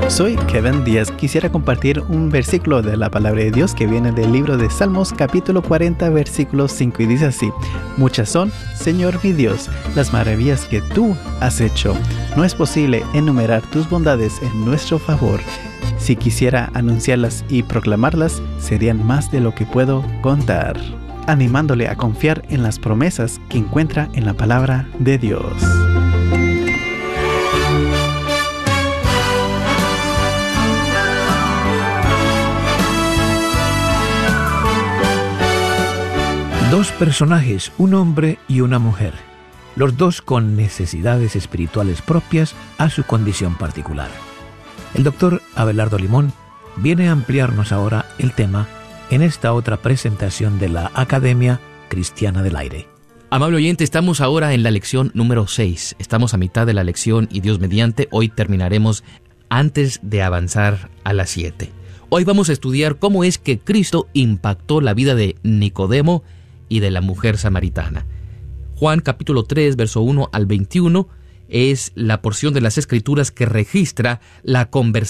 Soy Kevin Díaz. Quisiera compartir un versículo de la palabra de Dios que viene del libro de Salmos, capítulo 40, versículo 5, y dice así: Muchas son, Señor mi Dios, las maravillas que tú has hecho. No es posible enumerar tus bondades en nuestro favor. Si quisiera anunciarlas y proclamarlas, serían más de lo que puedo contar. Animándole a confiar en las promesas que encuentra en la palabra de Dios. Dos personajes, un hombre y una mujer, los dos con necesidades espirituales propias a su condición particular. El doctor Abelardo Limón viene a ampliarnos ahora el tema en esta otra presentación de la Academia Cristiana del Aire. Amable oyente, estamos ahora en la lección número 6. Estamos a mitad de la lección y Dios mediante, hoy terminaremos antes de avanzar a las 7. Hoy vamos a estudiar cómo es que Cristo impactó la vida de Nicodemo y de la mujer samaritana. Juan capítulo 3, verso 1 al 21 es la porción de las Escrituras que registra la conversación